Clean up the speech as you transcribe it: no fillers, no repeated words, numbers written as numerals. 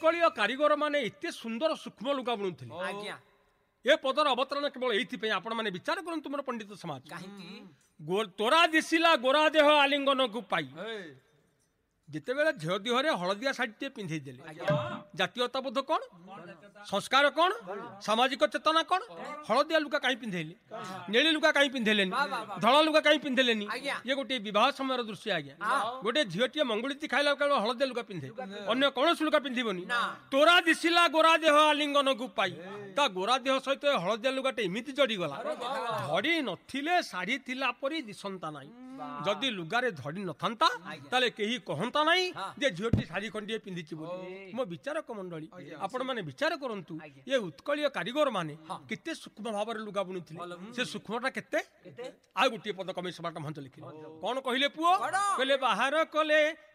उत्कलीय कारीगर माने एते सुंदर सूक्ष्म लुगा बुणुथिले आज्ञा ए पदर अवतरण केवल एइथि आपण माने विचार करंतु मोर पंडित समाज तोरा दिसिला गोरा देह आलिंगन को पाई जितेबेले झील देहरे हलदिया शाढ़ी पिंधे देले जातीयता बोध कौन संस्कार कौन सामाजिक चेतना कौन हलदिया लुगा कहीं पिंधेले नीली लुगा कहीं पिंधेले धला लुगा कहीं पिंधेले ये गोटे विवाह समय दृश्य आज्ञा गोटे झीलटे मंगुड़ी खाइला केवल हलदिया लुगा पिंधे अन्य कौन लुगा पिंधबनी तोरा दिसिला गोरा देह आलिंगन को पाई ता गोरा देह सहित हलदिया लुगाटे एमती जड़ी गला धड़ी नथिले शाढ़ी थिला परी दिसंता नाही जदि लुगारे धड़ी नथांता ताले केही कहंता नाही जे झीलटी शाढ़ी खंडिए पिंधिची बोली मो विचारक मंडली आपण माने विचार करंतु ये उत्कलीय कारीगर माने केते सूक्ष्म भाव लुगा बुणुथिले से सूक्ष्मटा केते आ गोटे पद कमेश बाट मंच लिखिले कोन कहिले पुओ कहले बाहर कले